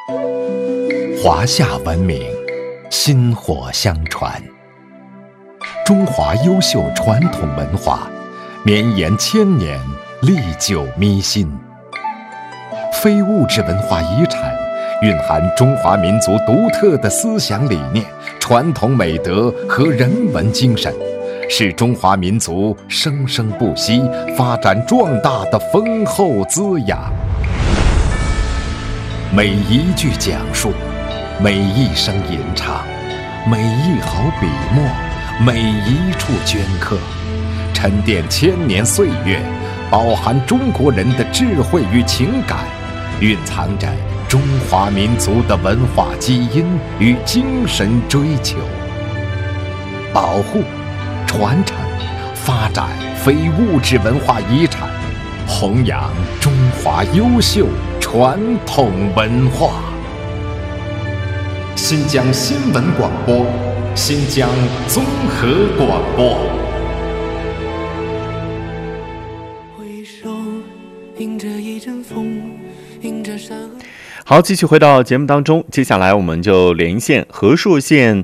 华夏文明，薪火相传。中华优秀传统文化，绵延千年，历久弥新。非物质文化遗产蕴含中华民族独特的思想理念、传统美德和人文精神，是中华民族生生不息、发展壮大的丰厚滋养。每一句讲述，每一声吟唱，每一毫笔墨，每一处镌刻，沉淀千年岁月，饱含中国人的智慧与情感，蕴藏着中华民族的文化基因与精神追求。保护、传承、发展非物质文化遗产，弘扬中华优秀传统文化。新疆新闻广播，新疆综合广播。 回首迎着一阵风，迎着山河。 好，继续回到节目当中，接下来我们就连线和硕县